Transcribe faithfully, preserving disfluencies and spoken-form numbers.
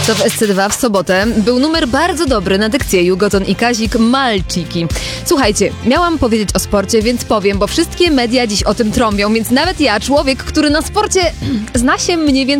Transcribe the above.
Co w S C dwa w sobotę był numer bardzo dobry na dykcję Jugoton i Kazik Malciki. Słuchajcie, miałam powiedzieć o sporcie, więc powiem, bo wszystkie media dziś o tym trąbią, więc nawet ja, człowiek, który na sporcie zna się mniej więcej